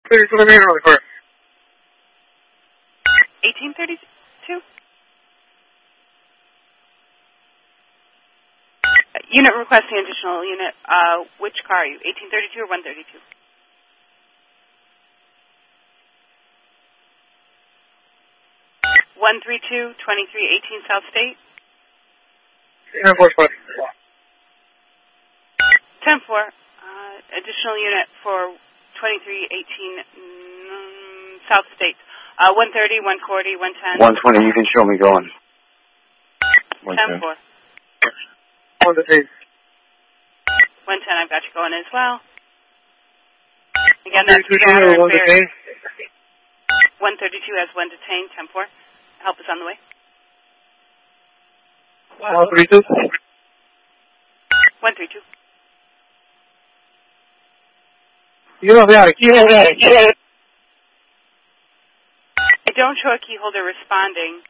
1832? Unit requesting additional unit. Which car are you? 1832 or 132? One 2318 South State. 10-4. 10-4. Additional unit for 2318 South State. 130, 140, 110. 120. You can show me going. 10-4. 110. 110. I've got you going as well. Again, that's Banner and Barry. 132 has one detained. 10-4. Help is on the way. 132. 132. You don't have a key holder. I don't show a key holder responding.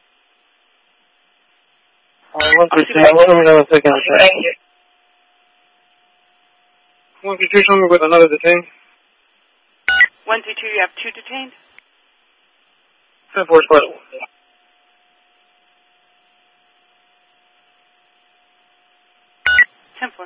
Alright, 132. Hold on another second. 132, show me with another detained. 132, you have two detained. 10-4 special. 10-4.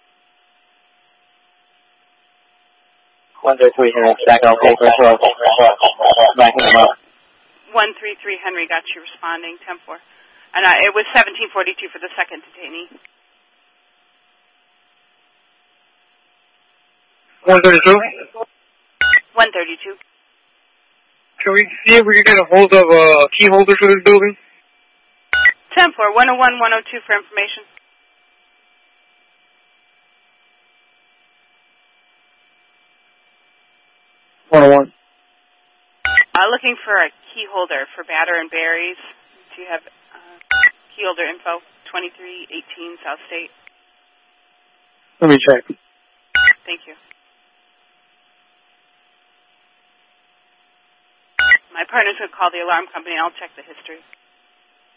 133 here. Back out. Backing him up. 133 Henry got you responding. 10-4. And it was 1742 for the second detainee. 132. 132. Can we see if we can get a hold of key holders for this building? 10-4. 101, 102 for information. Looking for a key holder for Batter and Berries. Do you have key holder info? 2318 South State. Let me check. Thank you. My partner's going to call the alarm company and I'll check the history.